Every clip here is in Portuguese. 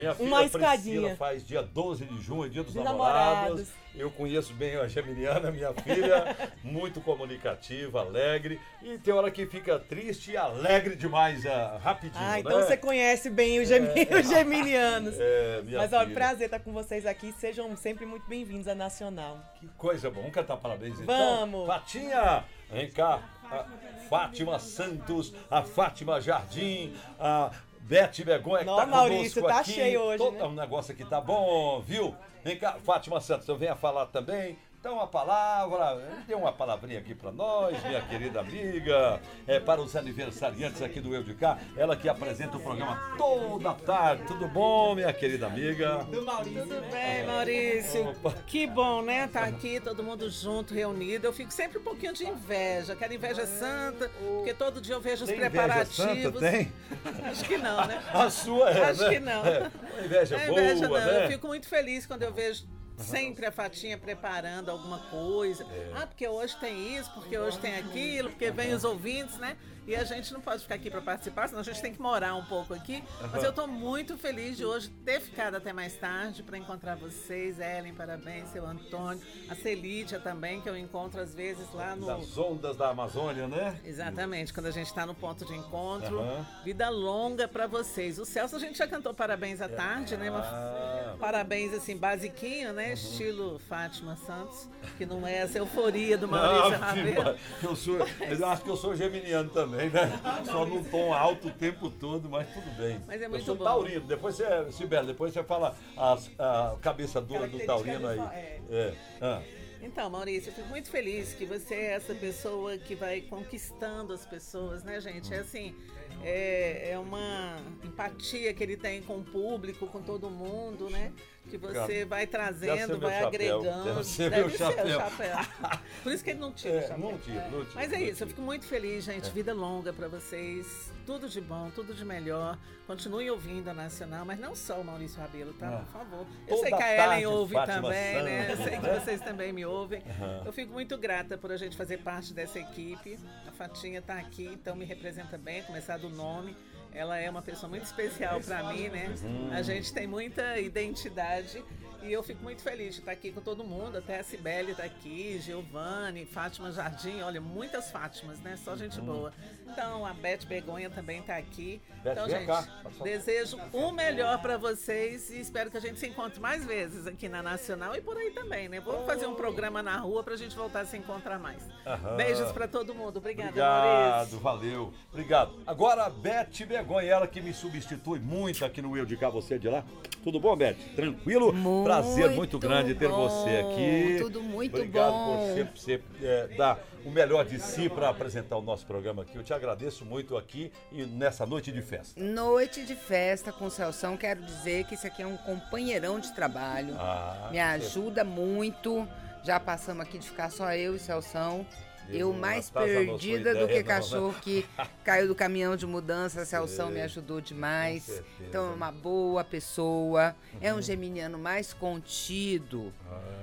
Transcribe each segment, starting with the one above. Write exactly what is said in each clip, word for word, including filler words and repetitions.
Minha filha Uma Priscila escadinha. faz dia doze de junho, dia dos De namorados. namorados. Eu conheço bem a Geminiana, minha filha, muito comunicativa, alegre. E tem hora que fica triste e alegre demais, ah, rapidinho, Ah, então né? você conhece bem os, gemi- os geminianos. É, minha Mas, ó, filha. prazer estar com vocês aqui. Sejam sempre muito bem-vindos à Nacional. Que coisa boa. Vamos cantar parabéns então? Vamos. Fatinha, vem cá. A Fátima Santos, a Fátima Jardim, a Beth Begonha que Não, tá Maurício, conosco tá aqui. cheio hoje, Todo- né? Um negócio aqui tá bom, viu? Vem cá, Fátima Santos, eu venho a falar também. Então, uma palavra, dê uma palavrinha aqui para nós, minha querida amiga, é, para os aniversariantes aqui do Eu de Cá, ela que apresenta o programa toda tarde. Tudo bom, minha querida amiga? Do Maurício, Tudo né? bem, Maurício? Opa. Que bom, né? Tá aqui todo mundo junto, reunido. Eu fico sempre um pouquinho de inveja. Aquela inveja santa, porque todo dia eu vejo os Tem inveja preparativos. santa, tem? Acho que não, né? A sua é, Acho né? que não. É, uma inveja Não é boa, inveja, não. né? Eu fico muito feliz quando eu vejo sempre a Fatinha preparando alguma coisa. É. Ah, porque hoje tem isso, porque hoje tem aquilo, porque vem os ouvintes, né? E a gente não pode ficar aqui para participar, senão a gente tem que morar um pouco aqui. Mas eu estou muito feliz de hoje ter ficado até mais tarde para encontrar vocês. Ellen, parabéns, seu Antônio. A Celídia também, que eu encontro às vezes lá no... Das ondas da Amazônia, né? Exatamente, quando a gente está no ponto de encontro. Aham. Vida longa para vocês. O Celso, a gente já cantou parabéns à tarde, né? Uma- Ah. Parabéns, assim, basiquinho, né? Estilo Fátima Santos, que não é essa euforia do Maurício Ah, Rabelo. eu, sou, eu acho que eu sou geminiano também, né? Só num tom alto o tempo todo, mas tudo bem. Mas é eu muito sou bom. taurino, depois você, Sibeli, depois você fala as- a, cabeça dura do taurino aí. É. Ah. Então, Maurício, eu fico muito feliz que você é essa pessoa que vai conquistando as pessoas, né, gente? É assim, é, é uma empatia que ele tem com o público, com todo mundo, né? Que você Obrigado. vai Deve ser trazendo, meu vai chapéu, agregando. deve ser Deve meu ser chapéu. o chapéu. Por isso que ele não tira o É, chapéu. não tira, não tira. Mas é não isso, eu tira. fico muito feliz, gente. Vida longa pra vocês. Tudo de bom, tudo de melhor. Continuem ouvindo a Nacional, mas não só o Maurício Rabelo, tá? Ah. Por favor. Eu Toda sei que a tarde, Ellen ouve Fátima também, né? Eu Santos, sei que né? vocês também me ouvem. Aham. Eu fico muito grata por a gente fazer parte dessa equipe. A Fatinha tá aqui, então me representa bem, começar do nome. Ela é uma pessoa muito especial para mim, né? A gente tem muita identidade e eu fico muito feliz de estar aqui com todo mundo. Até a Cibele tá aqui, Giovanni, Fátima Jardim, olha, muitas Fátimas, né? Só gente boa. Então, a Beth Begonha também tá aqui. Beth, Então, vem gente, cá. Passa- desejo o melhor para vocês e espero que a gente se encontre mais vezes aqui na Nacional e por aí também, né? Vamos fazer um programa na rua pra gente voltar a se encontrar mais. Aham. Beijos para todo mundo. Obrigada, Obrigado, Maurício. valeu. Obrigado. Agora a Beth Begonha, ela que me substitui muito aqui no Eu de Cá, você de lá. Tudo bom, Beth? Tranquilo? Muito Prazer muito grande ter bom. você aqui. Tudo muito Obrigado bom. por sempre você é, dar o melhor de si para apresentar o nosso programa aqui. Eu te agradeço muito aqui e nessa noite de festa. Noite de festa com o Celção, quero dizer que isso aqui é um companheirão de trabalho. Ah, Me ajuda muito. Já passamos aqui de ficar só eu e Celção. Eu Não mais atazanou sua perdida do ideia, que não, né? cachorro que caiu do caminhão de mudança. Celção me ajudou demais. com certeza. Então é uma boa pessoa. É um geminiano mais contido.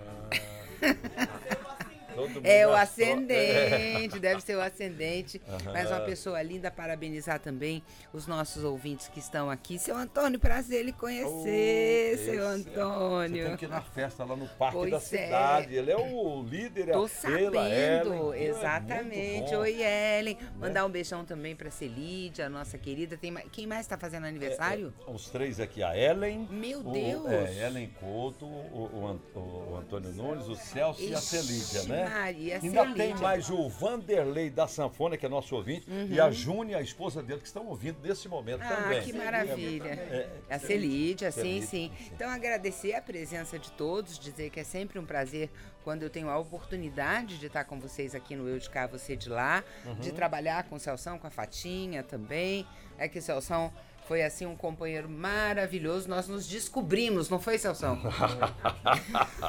Todo mundo É o achou- ascendente, deve ser o ascendente. Aham. Mas uma pessoa linda, parabenizar também os nossos ouvintes que estão aqui. Seu Antônio, prazer lhe conhecer, Oh, seu esse- Antônio. Você tem que ir na festa lá no Parque Pois da é. Cidade. Ele é o líder, é Tô a sabendo, Ela, Ellen. É exatamente. muito bom. Oi, Ellen. Mandar um beijão também pra Celídia, a nossa querida. Tem mais... Quem mais tá fazendo aniversário? É, é, os três aqui, a Ellen. Meu o- Deus. É, Ellen Couto, o, o An- o- o Antônio Nunes, o Celso e a Ixi, Celídia, né? Maria, Ainda Celídia. tem mais o Vanderlei da Sanfona, que é nosso ouvinte, e a Júnia, a esposa dele, que estão ouvindo nesse momento Ah, também. que maravilha. É, é, A Celídia, sim, Celídia, sim. Então, agradecer a presença de todos, dizer que é sempre um prazer quando eu tenho a oportunidade de estar com vocês aqui no Eu de Cá, Você de Lá, de trabalhar com o Celção, com a Fatinha também. É que o Celção foi, assim, um companheiro maravilhoso. Nós nos descobrimos, não foi, Celção?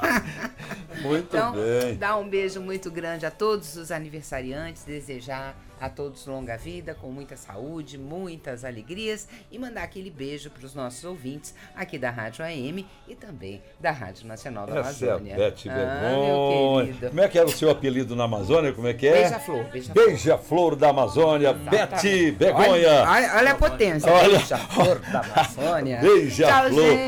Muito Então, bem. dar um beijo muito grande a todos os aniversariantes, desejar a todos longa vida, com muita saúde, muitas alegrias e mandar aquele beijo para os nossos ouvintes aqui da Rádio A M e também da Rádio Nacional da Essa é a Amazônia. Beth Ah, Bergonha. meu querido. Como é que era o seu apelido na Amazônia? Como é que é? Beija-flor, beija-flor. Beija-flor da Amazônia, Beth Exatamente. Bergonha. Olha, olha, olha a potência, Olha. beija-flor da Amazônia. Beija-flor. Tchau, gente.